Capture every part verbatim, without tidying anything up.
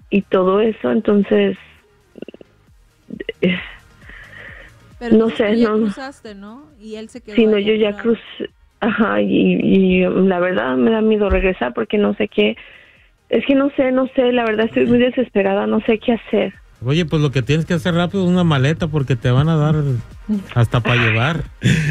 y todo eso, entonces eh, pero no tú sé, ya no. cruzaste, ¿no? Y él se quedó. Sí, no, ahí yo ya atorado. crucé, ajá, y, y la verdad me da miedo regresar porque no sé qué, es que no sé, no sé, la verdad estoy muy desesperada, no sé qué hacer. Oye, pues lo que tienes que hacer rápido es una maleta porque te van a dar hasta para llevar.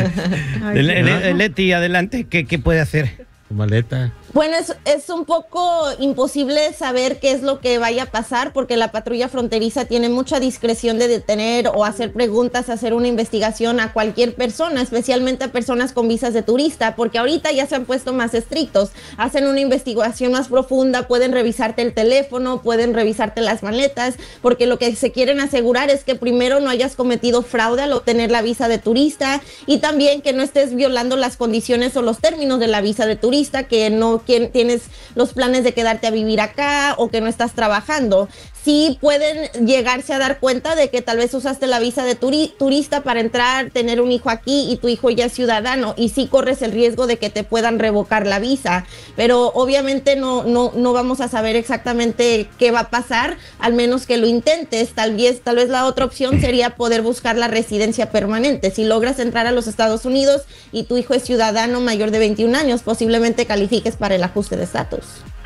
Ay, Le- qué Le- bueno. Leti, adelante, ¿qué, qué puede hacer? Tu maleta. Bueno, es, es un poco imposible saber qué es lo que vaya a pasar porque la patrulla fronteriza tiene mucha discreción de detener o hacer preguntas, hacer una investigación a cualquier persona, especialmente a personas con visas de turista, porque ahorita ya se han puesto más estrictos, hacen una investigación más profunda, pueden revisarte el teléfono, pueden revisarte las maletas, porque lo que se quieren asegurar es que primero no hayas cometido fraude al obtener la visa de turista y también que no estés violando las condiciones o los términos de la visa de turista, que no que tienes los planes de quedarte a vivir acá o que no estás trabajando. Sí pueden llegarse a dar cuenta de que tal vez usaste la visa de turi- turista para entrar, tener un hijo aquí y tu hijo ya es ciudadano y sí corres el riesgo de que te puedan revocar la visa, pero obviamente no, no, no vamos a saber exactamente qué va a pasar, al menos que lo intentes. Tal vez, tal vez la otra opción sería poder buscar la residencia permanente. Si logras entrar a los Estados Unidos y tu hijo es ciudadano mayor de veintiún años, posiblemente califiques para el ajuste de estatus.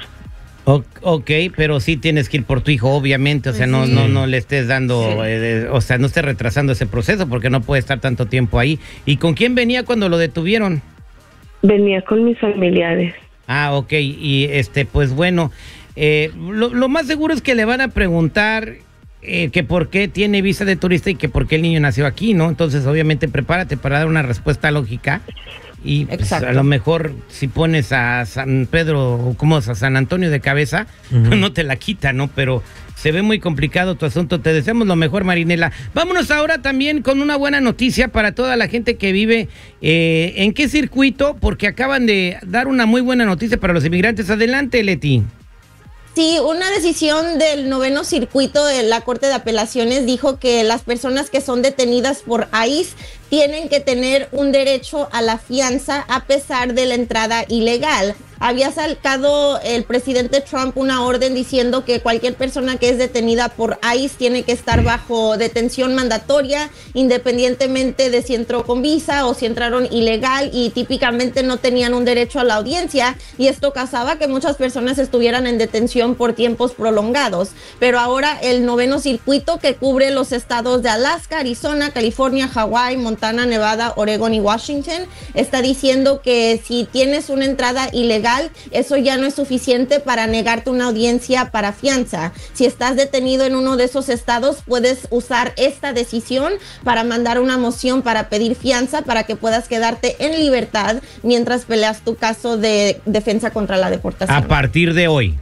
O- ok, pero sí tienes que ir por tu hijo, obviamente, o sea, no, no, no le estés dando, Sí. eh, o sea, no estés retrasando ese proceso porque no puede estar tanto tiempo ahí. ¿Y con quién venía cuando lo detuvieron? Venía con mis familiares. Ah, ok, y este, pues bueno, eh, lo, lo más seguro es que le van a preguntar eh, que por qué tiene visa de turista y que por qué el niño nació aquí, ¿no? Entonces, obviamente, prepárate para dar una respuesta lógica. Y pues, Exacto. a lo mejor si pones a San Pedro, como a San Antonio de cabeza, Ujú. no te la quita, ¿no? Pero se ve muy complicado tu asunto. Te deseamos lo mejor, Marinela. Vámonos ahora también con una buena noticia para toda la gente que vive eh, ¿en qué circuito? Porque acaban de dar una muy buena noticia para los inmigrantes. Adelante, Leti. Sí, una decisión del noveno circuito de la Corte de Apelaciones dijo que las personas que son detenidas por ICE tienen que tener un derecho a la fianza a pesar de la entrada ilegal. Había sacado el presidente Trump una orden diciendo que cualquier persona que es detenida por ICE tiene que estar bajo detención mandatoria, independientemente de si entró con visa o si entraron ilegal, y típicamente no tenían un derecho a la audiencia, y esto causaba que muchas personas estuvieran en detención por tiempos prolongados. Pero ahora el noveno circuito, que cubre los estados de Alaska, Arizona, California, Hawái, Montana, Nevada, Oregon y Washington, está diciendo que si tienes una entrada ilegal, eso ya no es suficiente para negarte una audiencia para fianza. Si estás detenido en uno de esos estados, puedes usar esta decisión para mandar una moción para pedir fianza para que puedas quedarte en libertad mientras peleas tu caso de defensa contra la deportación. A partir de hoy.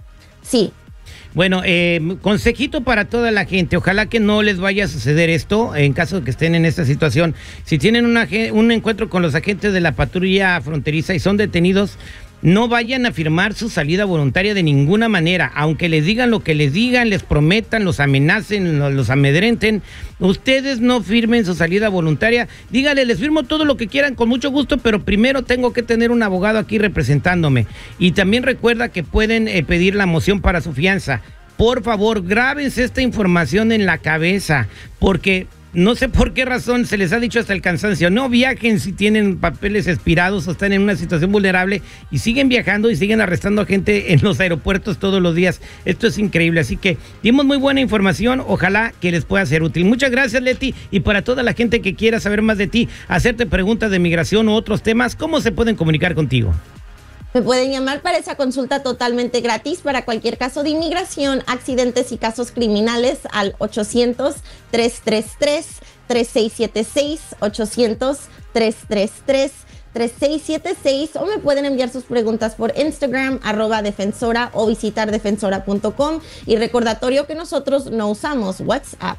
Sí. Bueno, eh, consejito para toda la gente. Ojalá que no les vaya a suceder esto en caso de que estén en esta situación. Si tienen una, un encuentro con los agentes de la patrulla fronteriza y son detenidos, no vayan a firmar su salida voluntaria de ninguna manera. Aunque les digan lo que les digan, les prometan, los amenacen, los, los amedrenten, ustedes no firmen su salida voluntaria. Díganle, les firmo todo lo que quieran con mucho gusto, pero primero tengo que tener un abogado aquí representándome. Y también recuerda que pueden eh, pedir la moción para su fianza. Por favor, grábense esta información en la cabeza, porque no sé por qué razón se les ha dicho hasta el cansancio, no viajen si tienen papeles expirados o están en una situación vulnerable, y siguen viajando y siguen arrestando a gente en los aeropuertos todos los días. Esto es increíble, así que dimos muy buena información, ojalá que les pueda ser útil. Muchas gracias, Leti, y para toda la gente que quiera saber más de ti, hacerte preguntas de migración u otros temas, ¿cómo se pueden comunicar contigo? Me pueden llamar para esa consulta totalmente gratis para cualquier caso de inmigración, accidentes y casos criminales al ochocientos, tres tres tres, tres seis siete seis, ochocientos, tres tres tres, tres seis siete seis, o me pueden enviar sus preguntas por Instagram, arroba defensora, o visitar defensora punto com. Y recordatorio que nosotros no usamos WhatsApp.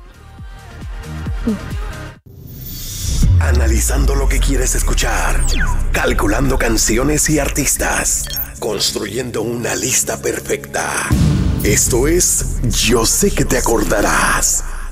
Analizando lo que quieres escuchar, calculando canciones y artistas, construyendo una lista perfecta. Esto es Yo sé que te acordarás.